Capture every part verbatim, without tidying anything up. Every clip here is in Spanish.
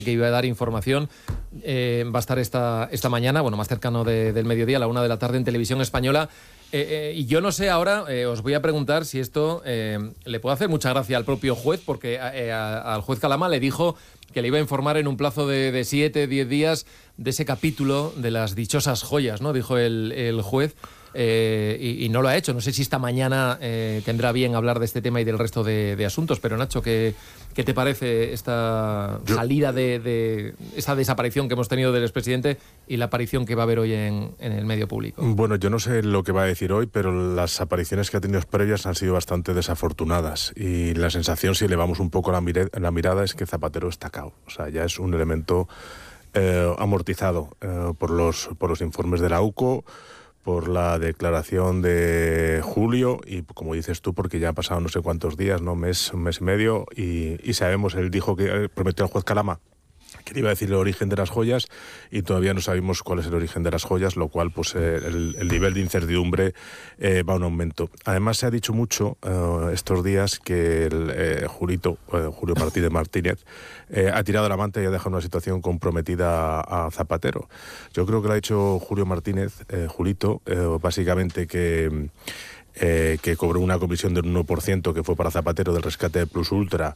que iba a dar información, eh, va a estar esta, esta mañana, bueno, más cercano de, del mediodía, a la una de la tarde en Televisión Española. Eh, eh, y yo no sé ahora, eh, os voy a preguntar si esto eh, le puede hacer mucha gracia al propio juez, porque eh, a, al juez Calama le dijo que le iba a informar en un plazo de, de siete, diez días de ese capítulo de las dichosas joyas, ¿no? Dijo el, el juez. Eh, y, y no lo ha hecho. No sé si esta mañana eh, tendrá bien hablar de este tema y del resto de, de asuntos, pero Nacho, ¿qué, qué te parece esta Yo... salida de, de esta desaparición que hemos tenido del expresidente y la aparición que va a haber hoy en, en el medio público? Bueno, yo no sé lo que va a decir hoy, pero las apariciones que ha tenido previas han sido bastante desafortunadas y la sensación, si elevamos un poco la, mire, la mirada, es que Zapatero está cao. O sea, ya es un elemento eh, amortizado eh, por los, por los informes de la U C O, por la declaración de Julio y, como dices tú, porque ya han pasado no sé cuántos días, ¿no? Mes, un mes y medio, y, y sabemos, él dijo que prometió al juez Calama que le iba a decir el origen de las joyas y todavía no sabemos cuál es el origen de las joyas, lo cual pues eh, el, el nivel de incertidumbre eh, va a un aumento. Además se ha dicho mucho eh, estos días que el eh, Julito, eh, Julio Martínez Martínez eh, ha tirado la manta y ha dejado una situación comprometida a, a Zapatero. Yo creo que lo ha dicho Julio Martínez, eh, Julito, eh, básicamente que... Eh, que cobró una comisión del uno por ciento que fue para Zapatero del rescate de Plus Ultra,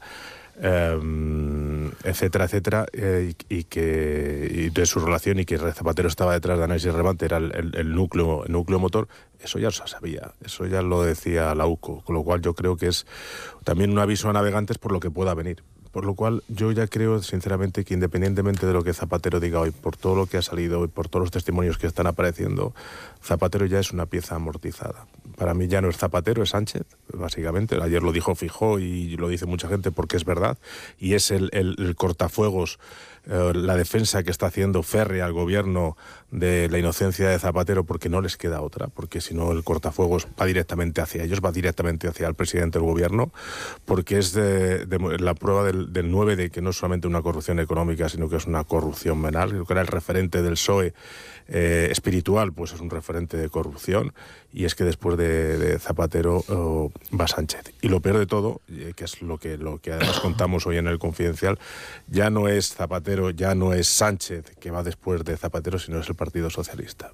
eh, etcétera, etcétera, eh, y, y que y de su relación y que Zapatero estaba detrás de Análisis Relevante, era el, el, el, núcleo, el núcleo motor. Eso ya se sabía, eso ya lo decía la U C O, con lo cual yo creo que es también un aviso a navegantes por lo que pueda venir. Por lo cual yo ya creo, sinceramente, que independientemente de lo que Zapatero diga hoy, por todo lo que ha salido y por todos los testimonios que están apareciendo, Zapatero ya es una pieza amortizada. Para mí ya no es Zapatero, es Sánchez, básicamente. Ayer lo dijo Feijóo y lo dice mucha gente porque es verdad. Y es el, el, el cortafuegos, eh, la defensa que está haciendo férrea al gobierno de la inocencia de Zapatero, porque no les queda otra, porque si no el cortafuegos va directamente hacia ellos, va directamente hacia el presidente del gobierno, porque es de, de la prueba del, del nueve de que no es solamente una corrupción económica, sino que es una corrupción mental. Creo que era el referente del P S O E eh, espiritual, pues es un referente de corrupción, y es que después de, de Zapatero oh, va Sánchez. Y lo peor de todo, eh, que es lo que, lo que además contamos hoy en el Confidencial, ya no es Zapatero, ya no es Sánchez que va después de Zapatero, sino es el Partido Socialista.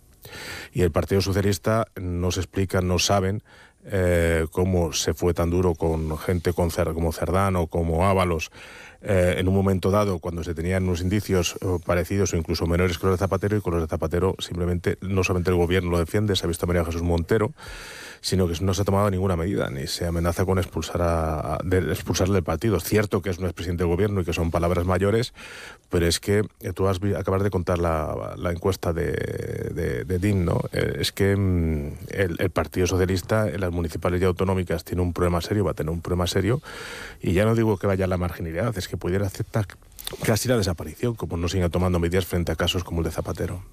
Y el Partido Socialista no se explica, no saben eh, cómo se fue tan duro con gente con Cer- como Cerdán o como Ábalos, eh, en un momento dado cuando se tenían unos indicios eh, parecidos o incluso menores que los de Zapatero, y con los de Zapatero simplemente no solamente el gobierno lo defiende, se ha visto a María Jesús Montero, sino que no se ha tomado ninguna medida, ni se amenaza con expulsar a, de, expulsarle del partido. Es cierto que es un expresidente del gobierno y que son palabras mayores, pero es que eh, tú has, acabas de contar la, la encuesta de, de, de D I N, ¿no? Eh, es que mm, el, el Partido Socialista en las municipales y autonómicas tiene un problema serio, va a tener un problema serio, y ya no digo que vaya a la marginalidad, es que pudiera aceptar casi la desaparición, como no siga tomando medidas frente a casos como el de Zapatero.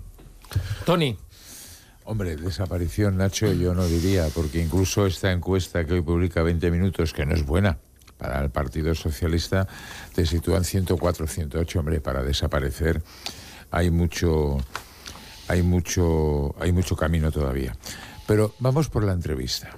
Tony. Hombre, desaparición, Nacho, yo no diría, porque incluso esta encuesta que hoy publica veinte minutos, que no es buena para el Partido Socialista, te sitúan ciento cuatro, ciento ocho. Hombre, para desaparecer hay mucho, hay mucho, hay mucho camino todavía. Pero vamos por la entrevista.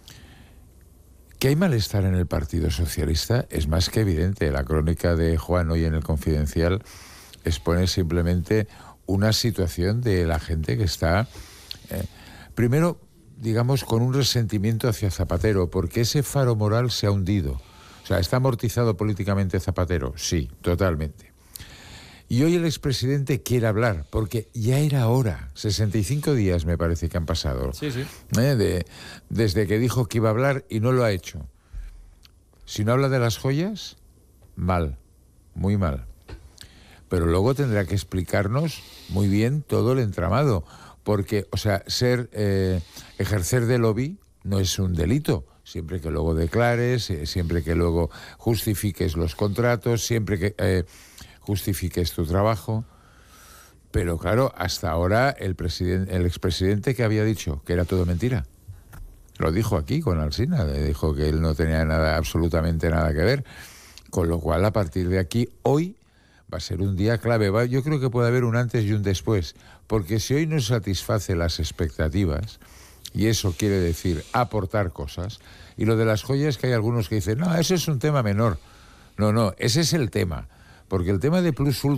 Que hay malestar en el Partido Socialista es más que evidente. La crónica de Juan hoy en el Confidencial expone simplemente una situación de la gente que está... Eh, primero, digamos, con un resentimiento hacia Zapatero, porque ese faro moral se ha hundido. O sea, ¿está amortizado políticamente Zapatero? Sí, totalmente. Y hoy el expresidente quiere hablar, porque ya era hora. sesenta y cinco días me parece que han pasado. Sí, sí. ¿Eh? De, desde que dijo que iba a hablar y no lo ha hecho. Si no habla de las joyas, mal, muy mal. Pero luego tendrá que explicarnos muy bien todo el entramado. Porque, o sea, ser, eh, ejercer de lobby no es un delito, siempre que luego declares, eh, siempre que luego justifiques los contratos, siempre que eh, justifiques tu trabajo. Pero claro, hasta ahora el presidente, el expresidente que había dicho que era todo mentira, lo dijo aquí con Alsina, le dijo que él no tenía nada, absolutamente nada que ver, con lo cual a partir de aquí, hoy va a ser un día clave. Va, yo creo que puede haber un antes y un después, porque si hoy no satisface las expectativas, y eso quiere decir aportar cosas, y lo de las joyas, que hay algunos que dicen, no, eso es un tema menor. No, no, ese es el tema, porque el tema de Plus Ultra